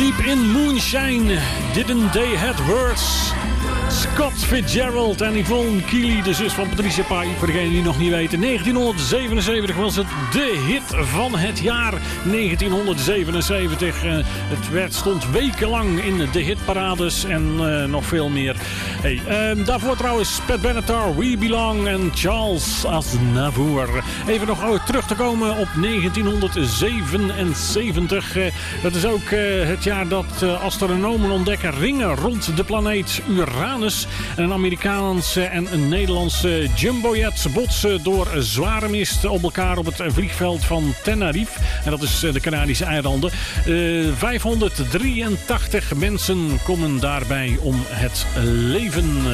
Deep in Moonshine, Didn't They Had Words. Scott Fitzgerald en Yvonne Keely, de zus van Patricia Pai. Voor degenen die nog niet weten, 1977 was het de hit van het jaar. 1977. Het stond wekenlang in de hitparades en nog veel meer. Hey, daarvoor trouwens Pat Benatar, We Belong en Charles Aznavour. Even nog terug te komen op 1977. Dat is ook het jaar dat astronomen ontdekken ringen rond de planeet Uranus. En een Amerikaanse en een Nederlandse jumbojet botsen door zware mist op elkaar op het vliegveld van Tenerife. En dat is de Canarische eilanden. 583 mensen komen daarbij om het leven.